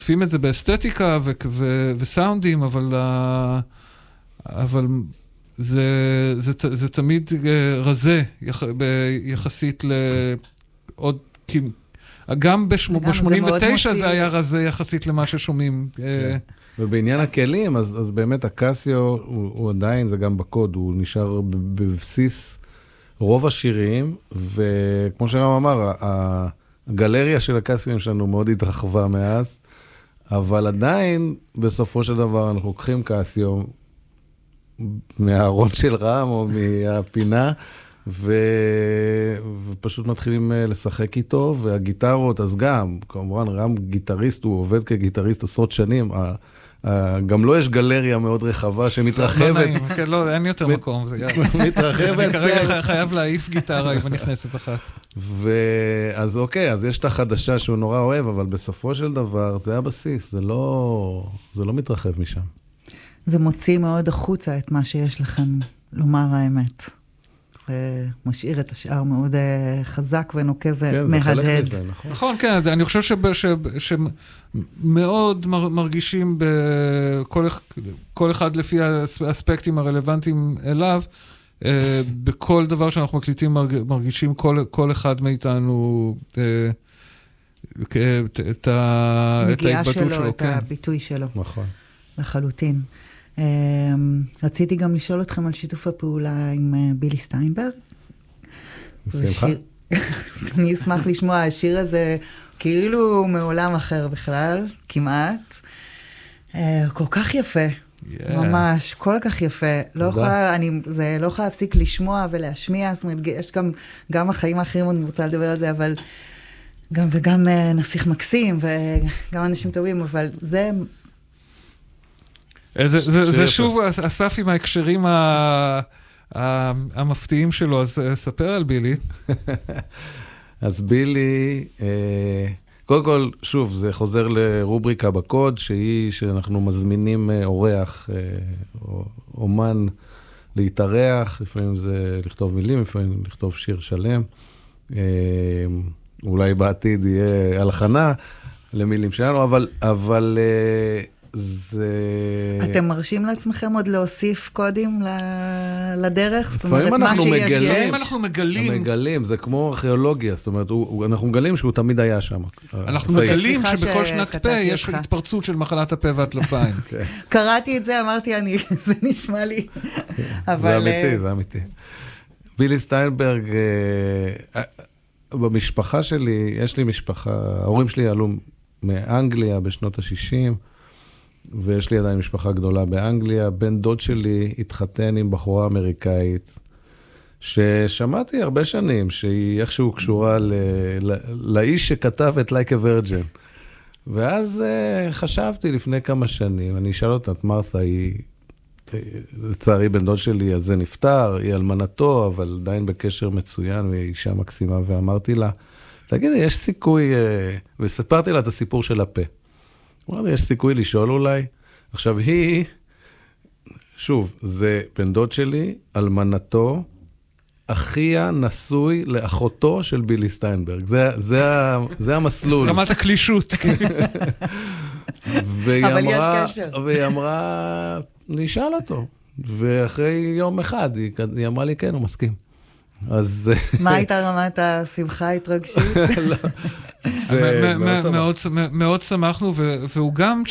משתפים את זה באסתטיקה וסאונדים, אבל זה תמיד רזה יחסית לעוד, גם ב-89 זה היה רזה יחסית למה ששומעים. ובעניין הכלים, אז באמת הקסיו הוא עדיין, זה גם בקוד, הוא נשאר בבסיס רוב השירים, וכמו שרם אמר, הגלריה של הקסיואים שלנו מאוד התרחבה מאז, אבל עדיין, בסופו של דבר, אנחנו לוקחים קסיו מהארון של רם או מהפינה, ופשוט מתחילים לשחק איתו, והגיטרות, אז גם, כמובן, רם גיטריסט, הוא עובד כגיטריסט עשרות שנים, גם לא יש גלריה מאוד רחבה שמתרחבת. כן, לא, אין יותר מקום. מתרחבת. אני כרגע חייב להעיף גיטרה אם נכנסת אחת. אז אוקיי, אז יש את החדשה שהוא נורא אוהב, אבל בסופו של דבר זה הבסיס, זה לא מתרחב משם. זה מוציא מאוד החוצה את מה שיש לכם לומר האמת. זה משאיר את השאר מאוד חזק ונוקב ומהדהד. נכון, כן, אני חושב שמאוד מרגישים כל אחד לפי האספקטים הרלוונטיים אליו, בכל דבר שאנחנו מקליטים מרגישים כל אחד מאיתנו את ההתבטאות שלו. את הביטוי שלו. נכון. לחלוטין. רציתי גם לשאול אתכם על שיתוף הפעולה עם בילי סטיינברג. בשמחה. אני אשמח לשמוע, השיר הזה כאילו מעולם אחר בכלל, כמעט. כל כך יפה. ממש, כל כך יפה. לא יכולה להפסיק לשמוע ולהשמיע, זאת אומרת, יש גם החיים האחרים, אני רוצה לדבר על זה, אבל וגם נסיך מקסים, וגם אנשים טובים, אבל זה... זה שוב אסף עם ההקשרים המפתיעים שלו, אז ספר על בילי. אז בילי, קודם כל, שוב, זה חוזר לרובריקה בקוד, שאנחנו מזמינים אורח, אומן להתארח, לפעמים זה לכתוב מילים, לפעמים לכתוב שיר שלם, אולי בעתיד יהיה הלחנה למילים שלנו, אבל זה... אתם מרשים לעצמכם עוד להוסיף קודים לדרך? לפעמים אנחנו מגלים, זה כמו ארכיאולוגיה, זאת אומרת, אנחנו מגלים שהוא תמיד היה שם. אנחנו מגלים שבכל שנת פה יש התפרצות של מחלת הפה והטלפיים. קראתי את זה, אמרתי, זה נשמע לי. זה אמיתי. בילי סטיינברג, במשפחה שלי, יש לי משפחה, ההורים שלי עלו מאנגליה בשנות ה-60, ויש לי עדיין משפחה גדולה באנגליה. בן דוד שלי התחתן עם בחורה אמריקאית, ששמעתי הרבה שנים, שהיא איכשהו קשורה לאיש שכתב את Like a Virgin. ואז חשבתי לפני כמה שנים, אני אשאל אותה, את מרת'ה, לצערי בן דוד שלי הזה נפטר, היא אלמנתו, אבל עדיין בקשר מצוין, והיא אישה מקסימה, ואמרתי לה, תגידי, יש סיכוי, וספרתי לה את הסיפור של הפה. אמרתי, יש סיכוי לשאול אולי. עכשיו היא, שוב, זה בן דוד שלי, אלמנתו, אחיה נשוי לאחותו של בילי סטיינברג. זה המסלול. רמת הקלישות. והיא אמרה, נשאל אותו. ואחרי יום אחד, היא אמרה לי, כן, הוא מסכים. אז... מה הייתה רמת השמחה ההתרגשית? מאוד שמחנו, והוא גם,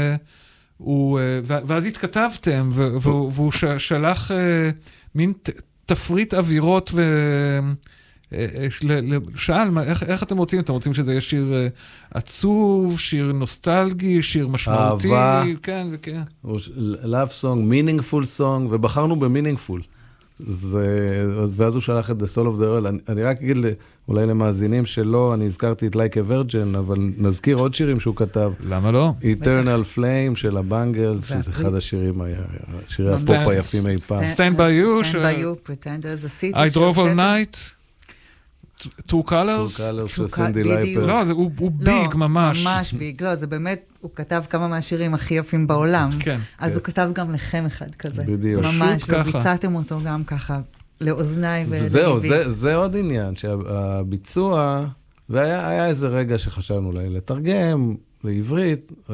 ואז התכתבתם, והוא שלח מין תפריט אווירות, שאל, איך אתם רוצים? אתם רוצים שזה יהיה שיר עצוב, שיר נוסטלגי, שיר משמעותי? אהבה. כן, וכן. love song, meaningful song, ובחרנו ב-meaningful. ואז הוא שלח את The Soul of the World. אני רק אגיד אולי למאזינים שלא, אני הזכרתי את Like a Virgin, אבל נזכיר עוד שירים שהוא כתב. למה לא? Eternal Flame של הבנגלס, שזה אחד השירים, שירי הפופ היפים אי פעם. Stand by You, Pretend as a City. I Drove All Night. Two Colors. של סינדי לייפר. לא, הוא ביג ממש. ממש ביג, לא, זה באמת, הוא כתב כמה מהשירים הכי יפים בעולם. כן. אז הוא כתב גם לכם אחד כזה. בדיוק. ממש, וביצעתם אותו גם ככה, לאוזניי ולליבי. וזהו, זה עוד עניין, שהביצוע, והיה איזה רגע שחשבנו לתרגם, לעברית,